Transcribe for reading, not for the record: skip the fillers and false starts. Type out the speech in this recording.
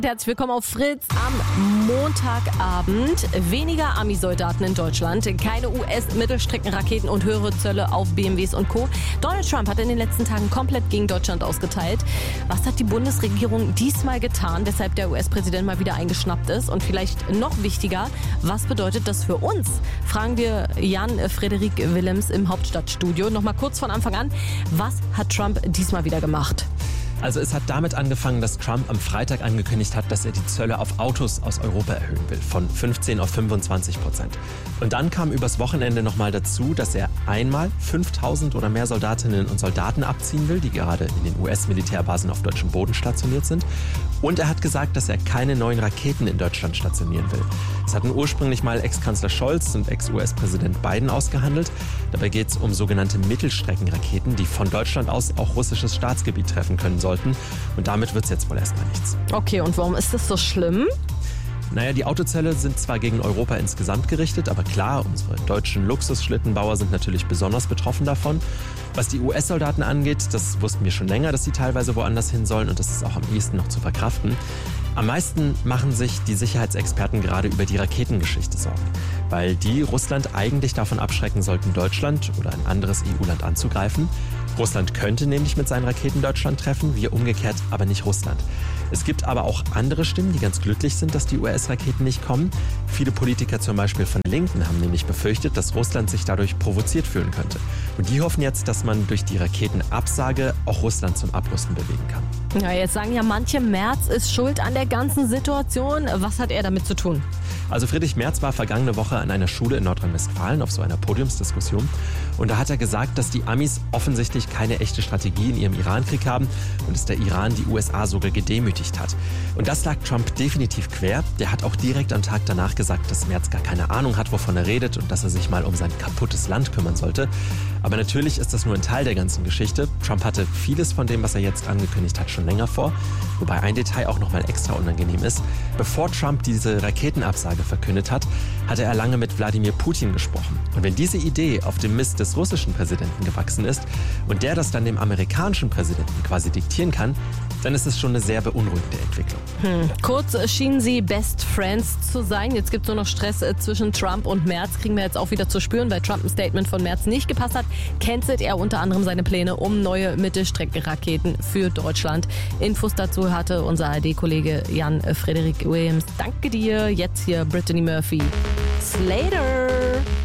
Herzlich willkommen auf Fritz am Montagabend. Weniger Ami-Soldaten in Deutschland, keine US-Mittelstreckenraketen und höhere Zölle auf BMWs und Co. Donald Trump hat in den letzten Tagen komplett gegen Deutschland ausgeteilt. Was hat die Bundesregierung diesmal getan, weshalb der US-Präsident mal wieder eingeschnappt ist? Und vielleicht noch wichtiger, was bedeutet das für uns? Fragen wir Jan-Frederik Willems im Hauptstadtstudio. Nochmal kurz von Anfang an, was hat Trump diesmal wieder gemacht? Also es hat damit angefangen, dass Trump am Freitag angekündigt hat, dass er die Zölle auf Autos aus Europa erhöhen will, von 15 auf 25%. Und dann kam übers Wochenende nochmal dazu, dass er einmal 5.000 oder mehr Soldatinnen und Soldaten abziehen will, die gerade in den US-Militärbasen auf deutschem Boden stationiert sind. Und er hat gesagt, dass er keine neuen Raketen in Deutschland stationieren will. Das hatten ursprünglich mal Ex-Kanzler Scholz und Ex-US-Präsident Biden ausgehandelt. Dabei geht es um sogenannte Mittelstreckenraketen, die von Deutschland aus auch russisches Staatsgebiet treffen können sollten. Und damit wird es jetzt wohl erstmal nichts. Okay, und warum ist das so schlimm? Naja, die Autozölle sind zwar gegen Europa insgesamt gerichtet, aber klar, unsere deutschen Luxusschlittenbauer sind natürlich besonders betroffen davon. Was die US-Soldaten angeht, das wussten wir schon länger, dass sie teilweise woanders hin sollen und das ist auch am ehesten noch zu verkraften. Am meisten machen sich die Sicherheitsexperten gerade über die Raketengeschichte Sorgen, weil die Russland eigentlich davon abschrecken sollten, Deutschland oder ein anderes EU-Land anzugreifen. Russland könnte nämlich mit seinen Raketen Deutschland treffen, wir umgekehrt aber nicht Russland. Es gibt aber auch andere Stimmen, die ganz glücklich sind, dass die US-Raketen nicht kommen. Viele Politiker zum Beispiel von Linken haben nämlich befürchtet, dass Russland sich dadurch provoziert fühlen könnte. Und die hoffen jetzt, dass man durch die Raketenabsage auch Russland zum Abrüsten bewegen kann. Ja, jetzt sagen ja manche, Merz ist schuld an der ganzen Situation. Was hat er damit zu tun? Also Friedrich Merz war vergangene Woche an einer Schule in Nordrhein-Westfalen auf so einer Podiumsdiskussion. Und da hat er gesagt, dass die Amis offensichtlich keine echte Strategie in ihrem Irankrieg haben und dass der Iran die USA sogar gedemütigt hat. Und das lag Trump definitiv quer. Der hat auch direkt am Tag danach gesagt, dass Merz gar keine Ahnung hat, wovon er redet und dass er sich mal um sein kaputtes Land kümmern sollte. Aber natürlich ist das nur ein Teil der ganzen Geschichte. Trump hatte vieles von dem, was er jetzt angekündigt hat, schon länger vor. Wobei ein Detail auch nochmal extra unangenehm ist. Bevor Trump diese Raketenabsage verkündet hat, hatte er lange mit Wladimir Putin gesprochen. Und wenn diese Idee auf dem Mist des russischen Präsidenten gewachsen ist und der das dann dem amerikanischen Präsidenten quasi diktieren kann, dann ist es schon eine sehr beunruhigende Entwicklung. Kurz schienen sie Best Friends zu sein. Jetzt gibt es nur noch Stress zwischen Trump und Merz. Kriegen wir jetzt auch wieder zu spüren, weil Trump ein Statement von Merz nicht gepasst hat. Cancelt er unter anderem seine Pläne um neue Mittelstreckenraketen für Deutschland. Infos dazu hatte unser ARD-Kollege Jan-Frederik Willems. Danke dir. Jetzt hier Brittany Murphy. Slater.